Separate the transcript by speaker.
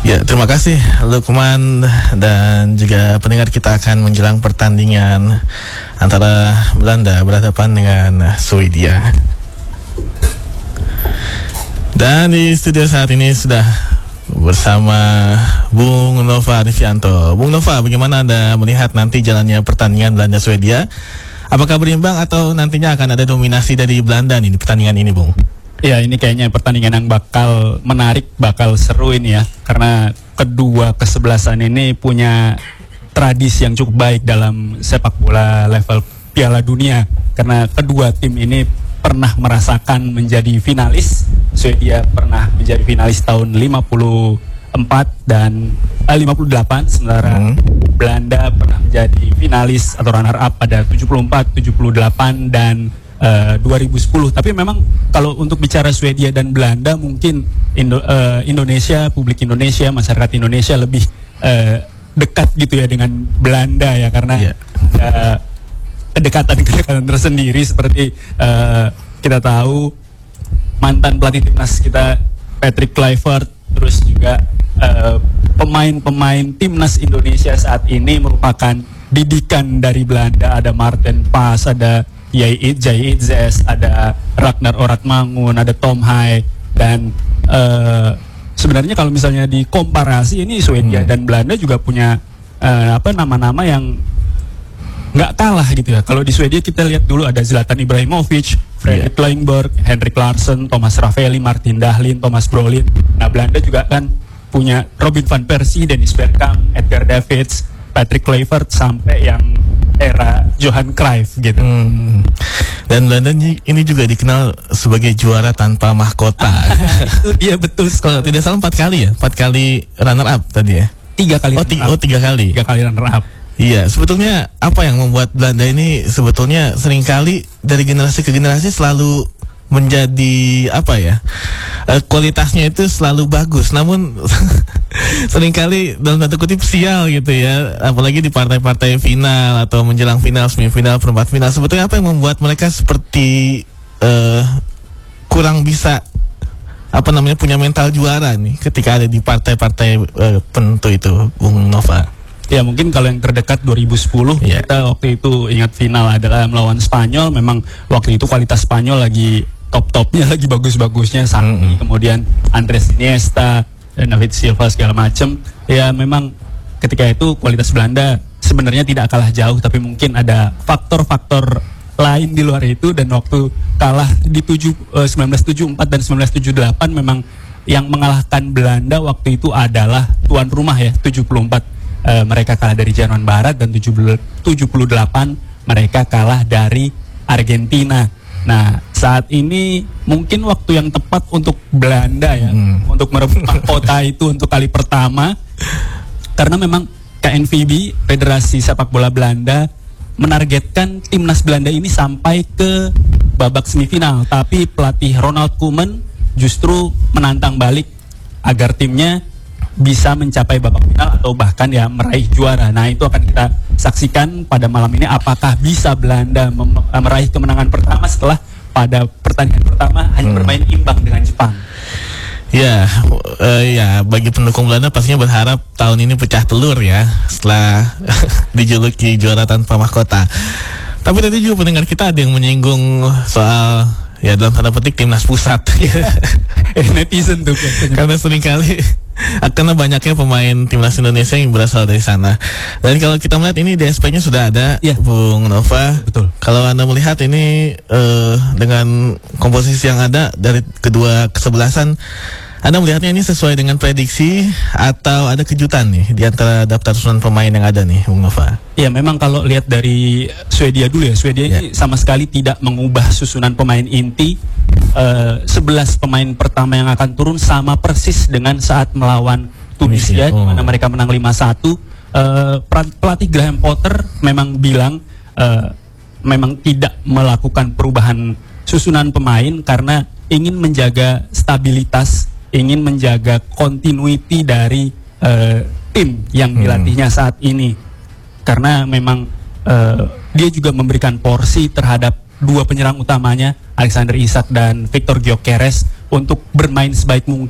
Speaker 1: Ya, terima kasih Lukman dan juga pendengar. Kita akan menjelang pertandingan antara Belanda berhadapan dengan Swedia. Dan di studio saat ini sudah bersama Bung Nova Arifianto. Bung Nova, bagaimana Anda melihat nanti jalannya pertandingan Belanda Swedia? Apakah berimbang atau nantinya akan ada dominasi dari Belanda nih di pertandingan ini, Bung?
Speaker 2: Ya, ini kayaknya pertandingan yang bakal menarik, bakal seru ini ya. Karena kedua kesebelasan ini punya tradisi yang cukup baik dalam sepak bola level Piala Dunia. Karena kedua tim ini pernah merasakan menjadi finalis. Swedia pernah menjadi finalis tahun 54 dan 58, sementara Belanda pernah menjadi finalis atau runner up pada 74, 78 dan 2010. Tapi memang kalau untuk bicara Swedia dan Belanda, mungkin Indonesia, publik Indonesia, masyarakat Indonesia lebih dekat gitu ya dengan Belanda ya, karena kedekatan tersendiri. Seperti kita tahu mantan pelatih timnas kita Patrick Kluivert, terus juga pemain-pemain timnas Indonesia saat ini merupakan didikan dari Belanda. Ada Martin Pas, ada Jai Itzes, ada Ragnar Oratmangun, ada Tom Hai, dan sebenarnya kalau misalnya dikomparasi ini Swedia dan Belanda juga punya nama-nama yang nggak kalah gitu ya. Kalau di Swedia kita lihat dulu ada Zlatan Ibrahimovic, Fredrik Ljungberg, Henrik Larsson, Thomas Ravelli, Martin Dahlin, Thomas Brolin. Nah, Belanda juga kan punya Robin van Persie, Dennis Bergkamp, Edgar Davids, Patrick Kluivert, sampai yang era Johan Cruyff gitu.
Speaker 1: Dan Belanda ini juga dikenal sebagai juara tanpa mahkota.
Speaker 2: Itu dia, betul.
Speaker 1: Kalau tidak salah 4 kali ya, 4 kali runner up tadi ya.
Speaker 2: 3 kali.
Speaker 1: Tiga kali.
Speaker 2: 3 kali runner up.
Speaker 1: Iya, sebetulnya apa yang membuat Belanda ini sebetulnya seringkali dari generasi ke generasi selalu menjadi apa ya, kualitasnya itu selalu bagus, namun seringkali dalam tanda kutip sial gitu ya, apalagi di partai-partai final atau menjelang final, semifinal, perempat final. Sebetulnya apa yang membuat mereka seperti kurang bisa punya mental juara nih ketika ada di partai-partai penentu itu, Bung Nova?
Speaker 2: Ya, mungkin kalau yang terdekat 2010 kita waktu itu ingat final adalah melawan Spanyol. Memang waktu itu kualitas Spanyol lagi top-topnya, lagi bagus-bagusnya. Kemudian Andres Iniesta, David Silva, segala macam. Ya, memang ketika itu kualitas Belanda sebenarnya tidak kalah jauh, tapi mungkin ada faktor-faktor lain di luar itu. Dan waktu kalah di 1974 dan 1978, memang yang mengalahkan Belanda waktu itu adalah tuan rumah ya, 74. Mereka kalah dari Jerman Barat, dan 78 mereka kalah dari Argentina. Nah, saat ini mungkin waktu yang tepat untuk Belanda ya, untuk merebut mahkota itu untuk kali pertama, karena memang KNVB, Federasi Sepak Bola Belanda, menargetkan timnas Belanda ini sampai ke babak semifinal. Tapi pelatih Ronald Koeman justru menantang balik agar timnya bisa mencapai babak final atau bahkan ya meraih juara. Nah, itu akan kita saksikan pada malam ini, apakah bisa Belanda meraih kemenangan pertama setelah pada pertandingan pertama hanya bermain imbang dengan Jepang.
Speaker 1: Ya, bagi pendukung Belanda pastinya berharap tahun ini pecah telur ya setelah dijuluki juara tanpa mahkota. Tapi tadi juga pendengar kita ada yang menyinggung soal ya dalam tanda petik timnas pusat.
Speaker 2: Netizen tuh
Speaker 1: karena seringkali karena banyaknya pemain timnas Indonesia yang berasal dari sana. Dan kalau kita melihat ini DSP-nya sudah ada, Bung Nova.
Speaker 2: Betul.
Speaker 1: Kalau Anda melihat ini dengan komposisi yang ada dari kedua kesebelasan, Anda melihatnya ini sesuai dengan prediksi atau ada kejutan nih di antara daftar susunan pemain yang ada nih, Bung Nova?
Speaker 2: Ya, memang kalau lihat dari Swedia dulu ya, Swedia ini sama sekali tidak mengubah susunan pemain inti. 11 pemain pertama yang akan turun sama persis dengan saat melawan Tunisia, di mana mereka menang 5-1. Pelatih Graham Potter memang bilang memang tidak melakukan perubahan susunan pemain karena ingin menjaga stabilitas, ingin menjaga continuity dari tim yang dilatihnya saat ini. Karena memang dia juga memberikan porsi terhadap dua penyerang utamanya, Alexander Isak dan Victor Gyökeres, untuk bermain sebaik